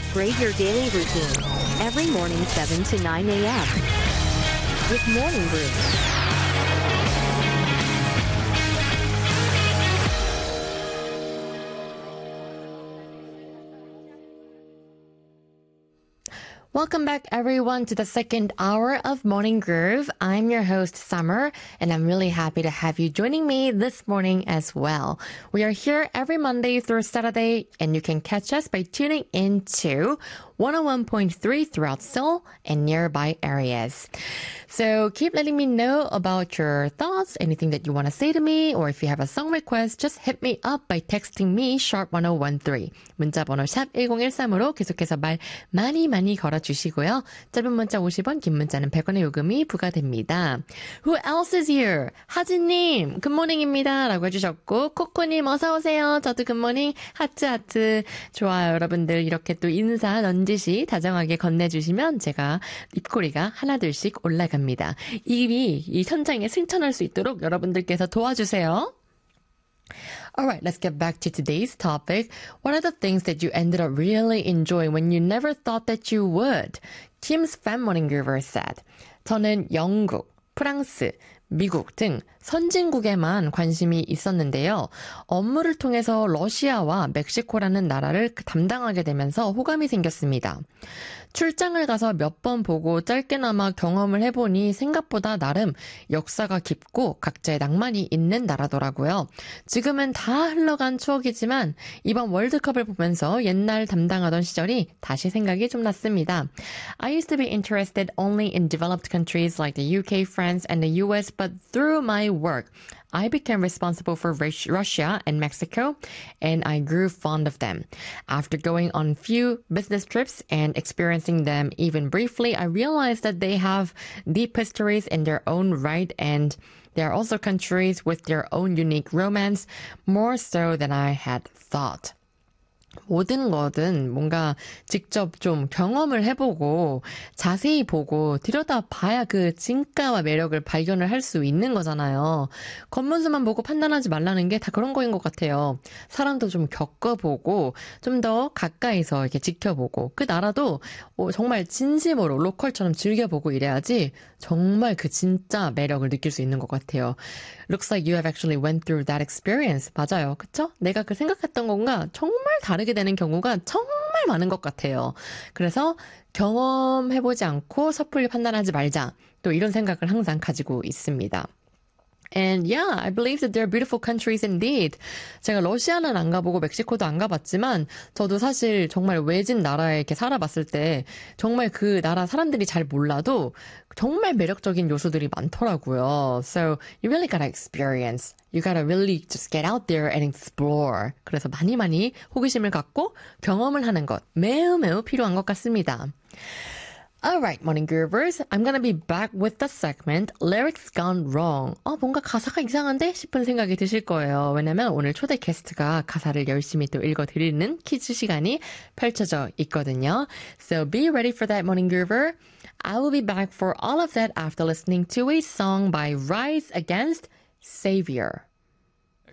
Upgrade your daily routine. Every morning 7 to 9 a.m. with Morning Groove. Welcome back, everyone, to the second hour of Morning Groove. I'm your host, Summer, and I'm really happy to have you joining me this morning as well. We are here every Monday through Saturday, and you can catch us by tuning in to 101.3 throughout Seoul and nearby areas. So keep letting me know about your thoughts, anything that you want to say to me, or if you have a song request, just hit me up by texting me #1013. 문자번호 샵 1013으로 계속해서 말 많이 걸어주시고요. 짧은 문자 50원, 긴 문자는 100원의 요금이 부과됩니다. Who else is here? 하진님, 굿모닝입니다. 라고 해주셨고, 코코님 어서오세요. 저도 굿모닝, 하트. 좋아요. 여러분들 이렇게 또 인사 넌지시 다정하게 건네주시면 제가 입꼬리가 하나둘씩 올라갑니다. 입이 이 천장에 승천할 수 있도록 여러분들께서 도와주세요. Alright, let's get back to today's topic. What are the things that you ended up really enjoying when you never thought that you would? Kim's Fan Morning Giver said, 저는 영국, 프랑스, 미국 등 선진국에만 관심이 있었는데요. 업무를 통해서 러시아와 멕시코라는 나라를 담당하게 되면서 호감이 생겼습니다. 출장을 가서 몇 번 보고 짧게나마 경험을 해보니 생각보다 나름 역사가 깊고 각자의 낭만이 있는 나라더라고요. 지금은 다 흘러간 추억이지만 이번 월드컵을 보면서 옛날 담당하던 시절이 다시 생각이 좀 났습니다. I used to be interested only in developed countries like the UK, France, and the US, but through my work, I became responsible for Russia and Mexico, and I grew fond of them. After going on few business trips and experiencing them even briefly, I realized that they have deep histories in their own right, and they are also countries with their own unique romance, more so than I had thought. 모든 거든 뭔가 직접 좀 경험을 해보고 자세히 보고 들여다봐야 그 진가와 매력을 발견을 할 수 있는 거잖아요. 겉모습만 보고 판단하지 말라는 게 다 그런 거인 것 같아요. 사람도 좀 겪어보고 좀 더 가까이서 이렇게 지켜보고 그 나라도 정말 진심으로 로컬처럼 즐겨보고 이래야지 정말 그 진짜 매력을 느낄 수 있는 것 같아요. Looks like you have actually went through that experience. 맞아요. 그쵸? 내가 그 생각했던 건가 정말 다르게 되는 경우가 정말 많은 것 같아요. 그래서 경험해보지 않고 섣불리 판단하지 말자. 또 이런 생각을 항상 가지고 있습니다. And yeah, I believe that they're beautiful countries indeed. 제가 러시아는 안 가보고 멕시코도 안 가봤지만 저도 사실 정말 외진 나라에 이렇게 살아봤을 때 정말 그 나라 사람들이 잘 몰라도 정말 매력적인 요소들이 많더라고요. So you really gotta experience. You gotta really just get out there and explore. 그래서 많이 호기심을 갖고 경험을 하는 것 매우 필요한 것 같습니다. Alright, Morning Groovers. I'm gonna be back with the segment Lyrics Gone Wrong. 뭔가 가사가 이상한데? 싶은 생각이 드실 거예요. 왜냐면 오늘 초대 게스트가 가사를 열심히 또 읽어드리는 퀴즈 시간이 펼쳐져 있거든요. So be ready for that, Morning Groover. I will be back for all of that after listening to a song by Rise Against Savior.